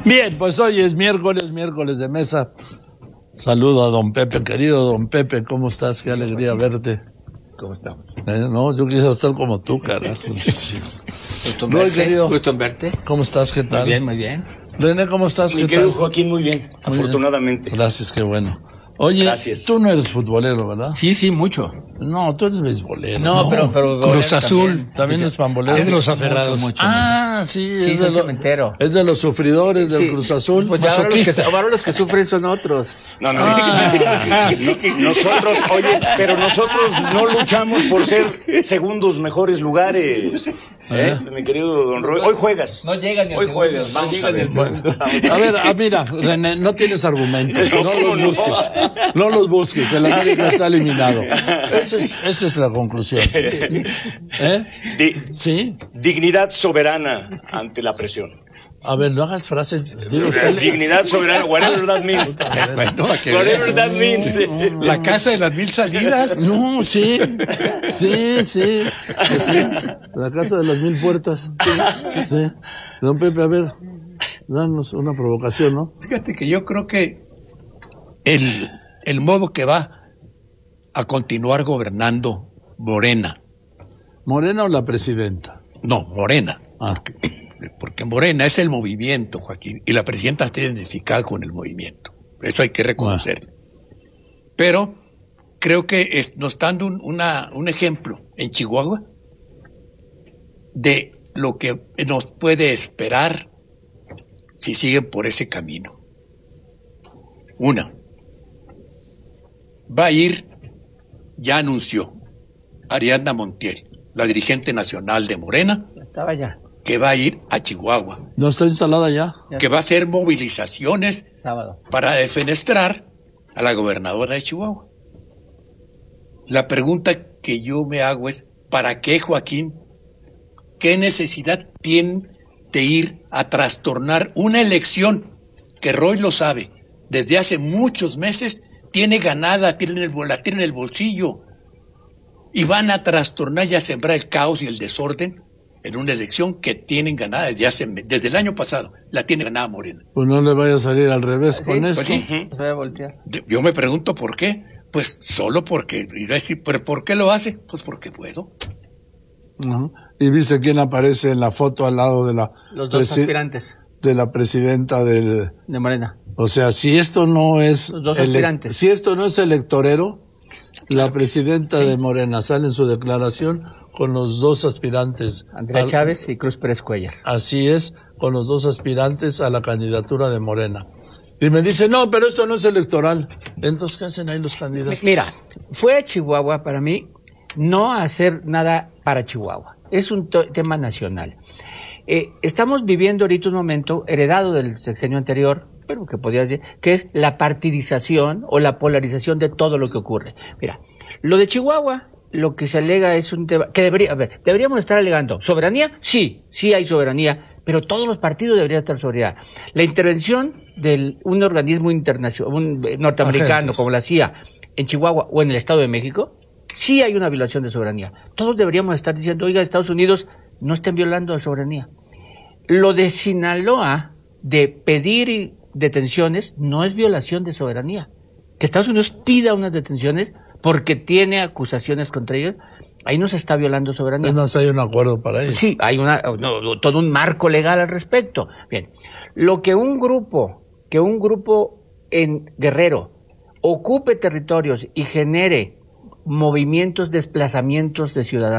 Bien, pues hoy es miércoles de mesa. Saludo a don Pepe, querido don Pepe, ¿cómo estás? Qué alegría verte. ¿Cómo estamos? No, yo quisiera estar como tú, carajo. Sí. Gusto en verte. ¿Cómo estás? ¿Qué tal? Muy bien, muy bien. René, ¿cómo estás? Mi querido Joaquín, muy bien, Muy afortunadamente. bien. Gracias, qué bueno. Oye, Gracias. tú no eres futbolero, ¿verdad? Sí, mucho. No, tú eres beisbolero. No, pero Cruz Azul. También es pambolero. Es de los aferrados. Mucho. Sí, Sí, es, soy de cementero. es de los sufridores del Sí. Cruz Azul. Pues ahora los que sufren son otros. No, nosotros, oye, pero nosotros no luchamos por ser segundos mejores lugares. Mi querido don Roy, hoy juegas. No llegan ni al Hoy segundo. juegas, No vamos a llegan ni ver. al segundo. A ver, mira, René, no tienes argumentos, no los busques, no los busques, el América está eliminado. Esa es la conclusión. ¿Sí? Dignidad soberana ante la presión. A ver, no hagas frases. Digo, usted Dignidad soberana, whatever that means. Bueno, a que Whatever that means. la casa de las 1000 salidas. No, sí. La casa de las 1000 puertas. Sí. Don Pepe, a ver, danos una provocación, ¿no? Fíjate que yo creo que el modo que va a continuar gobernando Morena. ¿Morena o la presidenta? No, Morena. Ah. Porque Morena es el movimiento, Joaquín, y la presidenta está identificada con el movimiento. Eso hay que reconocerlo. Pero creo que nos está dando un ejemplo en Chihuahua de lo que nos puede esperar si siguen por ese camino. Va a ir, ya anunció Ariadna Montiel, la dirigente nacional de Morena, Estaba ya. que va a ir a Chihuahua, ¿No está instalada ya? que va a hacer movilizaciones Sábado. para defenestrar a la gobernadora de Chihuahua. La pregunta que yo me hago es, ¿para qué, Joaquín? ¿Qué necesidad tienen de ir a trastornar una elección que Roy lo sabe, desde hace muchos meses tiene ganada, la tiene en el bolsillo, y van a trastornar y a sembrar el caos y el desorden en una elección que tienen ganada desde el año pasado, la tiene ganada Morena? Pues no le vaya a salir al revés con Pues esto. sí, se va a voltear. Yo me pregunto por qué. Pues solo porque, y decir, ¿pero por qué lo hace? Pues porque puedo. Ajá. Y viste quién aparece en la foto al lado de la Los dos aspirantes de la presidenta del. de Morena. O sea, si esto no es Los dos aspirantes. si esto no es electorero, la presidenta de Morena sale en su declaración con los dos aspirantes. Andrea Chávez y Cruz Pérez Cuellar. Así es, con los dos aspirantes a la candidatura de Morena. Y me dice, no, pero esto no es electoral. Entonces, ¿qué hacen ahí los candidatos? Mira, fue a Chihuahua para mí no a hacer nada para Chihuahua. Es un tema nacional. Estamos viviendo ahorita un momento heredado del sexenio anterior, pero que podría decir, que es la partidización o la polarización de todo lo que ocurre. Mira, lo de Chihuahua, lo que se alega es un tema que deberíamos estar alegando. ¿Soberanía? Sí hay soberanía, pero todos los partidos deberían estar soberanía. La intervención de un organismo internacional, un norteamericano Agentes. como la CIA en Chihuahua o en el Estado de México, sí hay una violación de soberanía. Todos deberíamos estar diciendo, oiga, Estados Unidos, no estén violando la soberanía. Lo de Sinaloa, de pedir detenciones, no es violación de soberanía. Que Estados Unidos pida unas detenciones porque tiene acusaciones contra ellos, ahí no se está violando soberanía. Es más, hay un acuerdo para ello. Sí, hay todo un marco legal al respecto. Bien, lo que un grupo en Guerrero ocupe territorios y genere movimientos, desplazamientos de ciudadanos,